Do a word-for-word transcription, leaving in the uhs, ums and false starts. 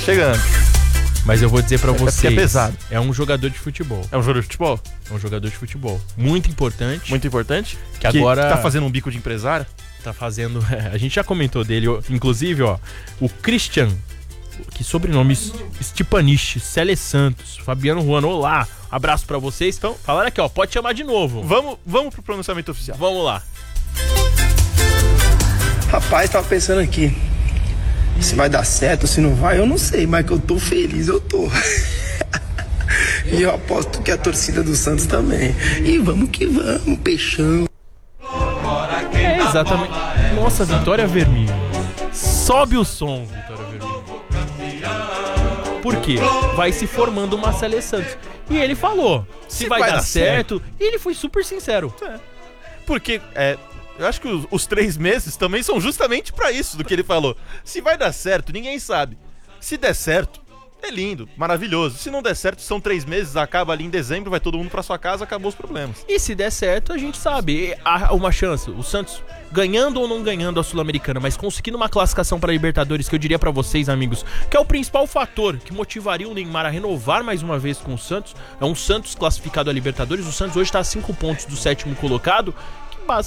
chegando. Mas eu vou dizer pra É porque vocês, é pesado. é um jogador de futebol. É um jogador de futebol? É um jogador de futebol. Muito importante. Muito importante. Que agora- tá fazendo um bico de empresário? Tá fazendo... a gente já comentou dele, ó, inclusive, ó, o Christian, que sobrenome Stepanich, Cele Santos, Fabiano Ruano, olá, abraço pra vocês. Então, falaram aqui, ó, pode chamar de novo. Vamos, vamos pro pronunciamento oficial. Vamos lá. Rapaz, tava pensando aqui, se vai dar certo, se não vai, eu não sei, mas que eu tô feliz, eu tô. E eu aposto que a torcida do Santos também. E vamos que vamos, peixão. É, exatamente. Nossa, Vitória Vermelho. Sobe o som, Vitória Vermelho. Por quê? Vai se formando uma Cele Santos. E ele falou, se, vai, dar, certo, e ele foi super sincero. Porque, é, eu acho que os, os três meses também são justamente pra isso do que ele falou. Se vai dar certo, ninguém sabe. Se der certo, é lindo, maravilhoso. Se não der certo, são três meses, acaba ali em dezembro, vai todo mundo pra sua casa, acabou os problemas. E se der certo, a gente sabe, há uma chance, o Santos ganhando ou não ganhando a Sul-Americana, mas conseguindo uma classificação para Libertadores, que eu diria pra vocês, amigos, que é o principal fator que motivaria o Neymar a renovar mais uma vez com o Santos. É um Santos classificado a Libertadores, o Santos hoje tá a cinco pontos do sétimo colocado,